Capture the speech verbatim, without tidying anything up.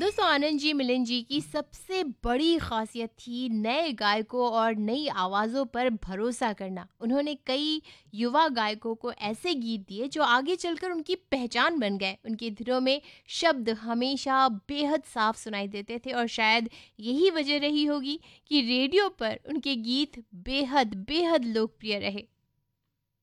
दोस्तों, आनंद जी मिलिंद जी की सबसे बड़ी खासियत थी नए गायकों और नई आवाज़ों पर भरोसा करना। उन्होंने कई युवा गायकों को ऐसे गीत दिए जो आगे चलकर उनकी पहचान बन गए। उनके धुनों में शब्द हमेशा बेहद साफ सुनाई देते थे और शायद यही वजह रही होगी कि रेडियो पर उनके गीत बेहद बेहद लोकप्रिय रहे।